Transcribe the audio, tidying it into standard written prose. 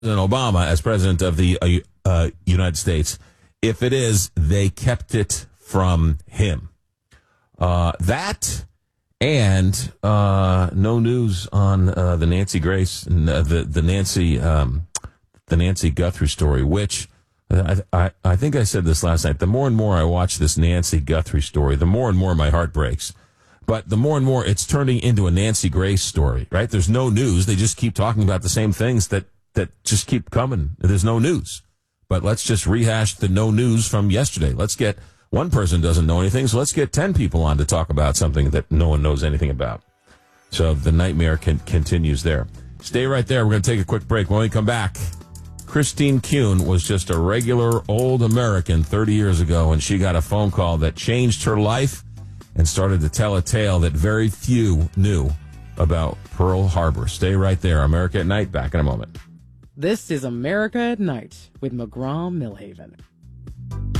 President Obama as president of the United States. If it is, they kept it from him. That and no news on the Nancy Grace and the Nancy Guthrie story, which I think I said this last night. The more and more I watch this Nancy Guthrie story, the more and more my heart breaks. But the more and more it's turning into a Nancy Grace story, right? There's no news. They just keep talking about the same things that just keep coming. There's no news. But let's just rehash the no news from yesterday. Let's get one person doesn't know anything, so let's get 10 people on to talk about something that no one knows anything about. So the nightmare continues there. Stay right there. We're going to take a quick break. When we come back, Christine Kuhn was just a regular old American 30 years ago, and she got a phone call that changed her life and started to tell a tale that very few knew about Pearl Harbor. Stay right there. America at Night, back in a moment. This is America at Night with McGraw Millhaven.